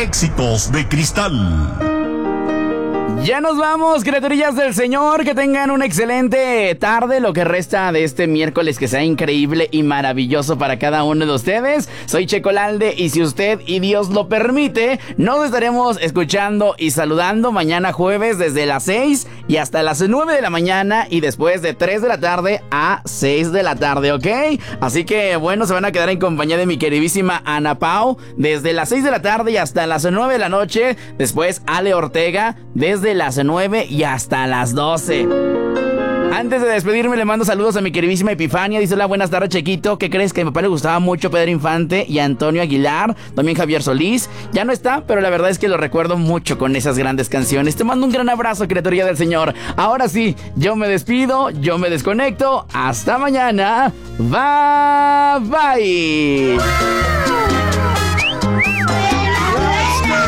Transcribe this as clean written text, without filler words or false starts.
Éxitos de Cristal. Ya nos vamos, criaturillas del Señor. Que tengan una excelente tarde, lo que resta de este miércoles, que sea increíble y maravilloso para cada uno de ustedes. Soy Checolalde y si usted y Dios lo permite, nos estaremos escuchando y saludando mañana jueves desde las 6 y hasta las 9 de la mañana y después de 3 de la tarde a 6 de la tarde, ¿ok? Así que bueno, se van a quedar en compañía de mi queridísima Ana Pau desde las 6 de la tarde y hasta las 9 de la noche. Después Ale Ortega desde las 9 y hasta las 12. Antes de despedirme le mando saludos a mi queridísima Epifania. Dice: hola, buenas tardes, Chequito. ¿Qué crees? Que a mi papá le gustaba mucho Pedro Infante y Antonio Aguilar, también Javier Solís. Ya no está, pero la verdad es que lo recuerdo mucho con esas grandes canciones. Te mando un gran abrazo, criaturilla del Señor. Ahora sí, yo me despido, yo me desconecto. Hasta mañana. Bye, bye.